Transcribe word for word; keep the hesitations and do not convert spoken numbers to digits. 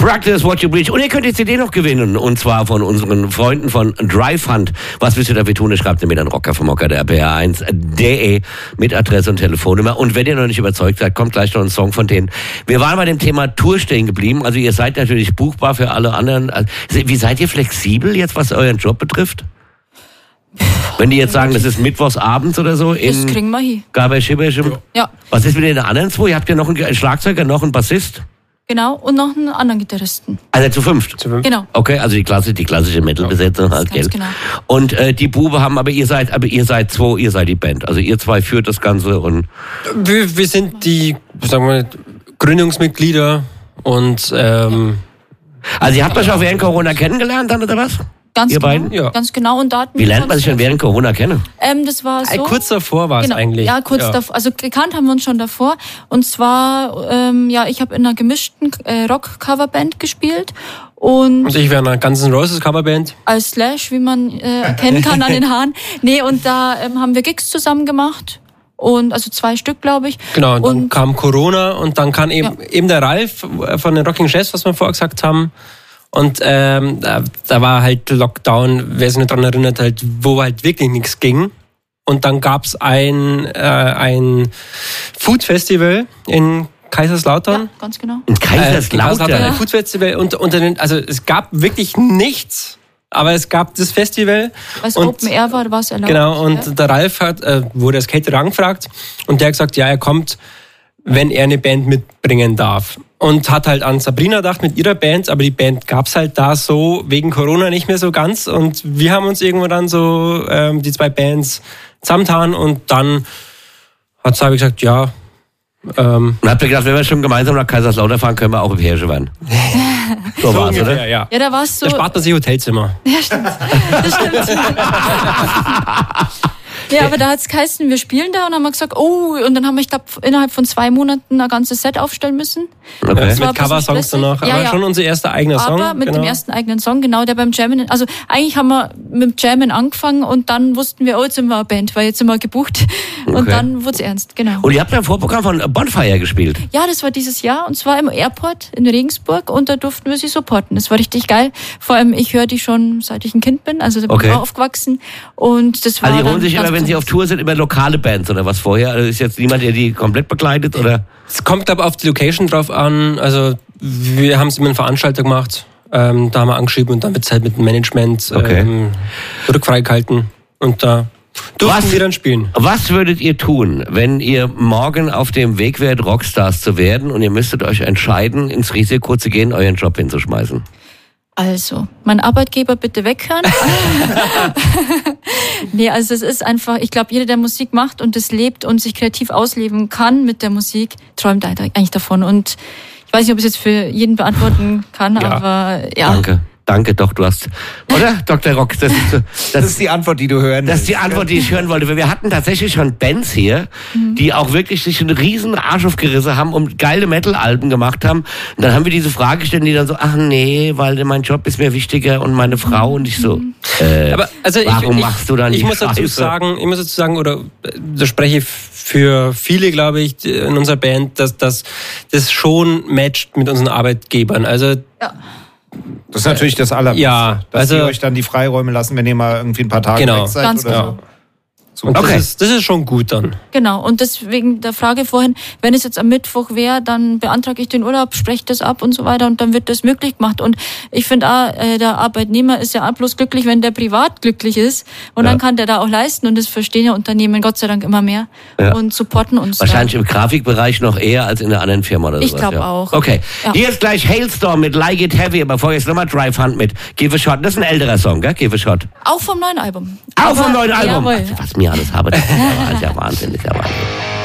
Practice What You Preach. Und ihr könnt die C D noch gewinnen. Und zwar von unseren Freunden von Drive Hunt. Was müsst ihr dafür tun? Ihr schreibt mir dann Rocker vom Hocker der R P R eins punkt de mit Adresse und Telefonnummer. Und wenn ihr noch nicht überzeugt seid, kommt gleich noch ein Song von denen. Wir waren bei dem Thema Tour stehen geblieben. Also ihr seid natürlich buchbar für alle anderen. Also, wie seid ihr flexibel jetzt, was euren Job betrifft? Wenn die jetzt sagen, das ist mittwochs abends oder so in das kriegen wir hin. Gaberschibberschim. Ja. Was ist mit den anderen zwei? Ihr habt ja noch einen Schlagzeuger, noch einen Bassist. Genau, und noch einen anderen Gitarristen. Also zu fünft? Zu fünft. Genau. Okay, also die klassische, die klassische Metal-Besetzung halt, gell? Genau. Und äh, die Bube haben, aber ihr seid, aber ihr seid zwei, ihr seid die Band. Also ihr zwei führt das Ganze und... Wir, wir sind die, sagen wir, Gründungsmitglieder und... Ähm, also ihr habt euch auch während Corona kennengelernt dann, oder was? Ganz ihr genau, beiden? Ja. Ganz genau. Und da hatten Wie lernt man sich denn während Corona kennen? Ähm, das war so. Kurz davor war es genau, eigentlich. Ja, kurz ja. davor. Also gekannt haben wir uns schon davor. Und zwar, ähm, ja, ich habe in einer gemischten äh, Rock-Coverband gespielt. Und, und ich wäre in einer Guns N' Roses Coverband. Als Slash, wie man äh, erkennen kann an den Haaren. Nee, und da ähm, haben wir Gigs zusammen gemacht. Und also zwei Stück, glaube ich. Genau, und dann und, kam Corona und dann kam eben, ja. eben der Ralf von den Rocking Chefs, was wir vorher gesagt haben. Und ähm, da, da war halt Lockdown, wer sich nicht daran erinnert, halt, wo halt wirklich nichts ging. Und dann gab's ein, äh, ein Food Festival in Kaiserslautern. Ja, ganz genau. In Kaiserslautern? Äh, Kaiserslautern, ein Food Festival. Und, und dann, also es gab wirklich nichts, aber es gab das Festival. Weil es Open Air war, war es erlaubt. Genau, und ja. der Ralf hat, äh, wurde als Caterer angefragt und der hat gesagt, ja, er kommt, wenn er eine Band mitbringen darf. Und hat halt an Sabrina gedacht mit ihrer Band, aber die Band gab's halt da so wegen Corona nicht mehr so ganz. Und wir haben uns irgendwo dann so ähm, die zwei Bands zusammengetan und dann hat Sabi gesagt, ja. Ähm, und habt ihr gedacht, wenn wir schon gemeinsam nach Kaiserslautern fahren, können wir auch im Hirsch werden. So war's, ungefähr, oder? Ja, ja da war's so. Da spart man sich Hotelzimmer. Ja, stimmt. Das stimmt. Ja, aber da hat's geheißen, wir spielen da und haben wir gesagt, oh, und dann haben wir, ich glaube, innerhalb von zwei Monaten ein ganzes Set aufstellen müssen. Okay. Ja, mit Coversongs danach, ja, aber ja. schon unser erster eigener Song. Aber mit genau. dem ersten eigenen Song, genau, der beim Jammen, also eigentlich haben wir mit dem Jammen angefangen und dann wussten wir, oh, jetzt sind wir eine Band, weil jetzt sind wir gebucht. Und Okay. dann wurde es ernst, genau. Und ihr habt ja im Vorprogramm von Bonfire gespielt. Ja, das war dieses Jahr und zwar im Airport in Regensburg und da durften wir sie supporten. Das war richtig geil. Vor allem, ich höre die schon, seit ich ein Kind bin, also da bin Okay. ich auch aufgewachsen und das war Also die dann holen sich ganz immer, wenn sie auf Tour sind, immer lokale Bands oder was vorher? Also ist jetzt niemand, der die komplett begleitet, oder? Es kommt aber auf die Location drauf an. Also wir haben es immer eine Veranstaltung gemacht. Ähm, da haben wir angeschrieben und dann wird es halt mit dem Management Okay. ähm, rückfrei gehalten. Und da durften Was? wir dann spielen. Was würdet ihr tun, wenn ihr morgen auf dem Weg wärt, Rockstars zu werden und ihr müsstet euch entscheiden, ins Risiko zu gehen, euren Job hinzuschmeißen? Also, mein Arbeitgeber bitte weghören. Nee, also es ist einfach, ich glaube, jeder, der Musik macht und es lebt und sich kreativ ausleben kann mit der Musik, träumt eigentlich davon. Und ich weiß nicht, ob ich es jetzt für jeden beantworten kann, Ja. aber ja. Danke. Danke, doch, du hast, oder, Doktor Rock? Das ist, das, Das ist die Antwort, die du hören willst. Das ist die Antwort, die ich hören wollte. Wir hatten tatsächlich schon Bands hier, die auch wirklich sich einen riesen Arsch aufgerissen haben und geile Metal-Alben gemacht haben. Und dann haben wir diese Frage gestellt, die dann so, ach nee, weil mein Job ist mir wichtiger und meine Frau. Und ich so, äh, Aber also warum ich, machst du dann ich die muss dazu Scheiße? sagen, ich muss dazu sagen, oder da spreche ich für viele, glaube ich, in unserer Band, dass dass das schon matcht mit unseren Arbeitgebern. Also Ja. Das ist natürlich das Allerbeste. Ja, dass also- die euch dann die Freiräume lassen, wenn ihr mal irgendwie ein paar Tage Genau. weg seid. Ganz oder genau. so. und Okay. das, ist, das ist schon gut dann. Genau, und deswegen der Frage vorhin, wenn es jetzt am Mittwoch wäre, dann beantrage ich den Urlaub, spreche das ab und so weiter und dann wird das möglich gemacht. Und ich finde auch, äh, der Arbeitnehmer ist ja auch bloß glücklich, wenn der privat glücklich ist und Ja. dann kann der da auch leisten und das verstehen ja Unternehmen Gott sei Dank immer mehr Ja. und supporten uns. Wahrscheinlich im Grafikbereich noch eher als in einer anderen Firma oder Ich sowas. glaub ja. auch. Okay, Ja. hier ist gleich Hailstorm mit Like It Heavy, aber vorher ist nochmal Drive Hunt mit Give a Shot. Das ist ein älterer Song, gell? Give a Shot. Auch vom neuen Album. Auch Aber- vom neuen Album. Jawohl. Was mir alles habe, das ist ja Wahnsinn, das ist ja Wahnsinn.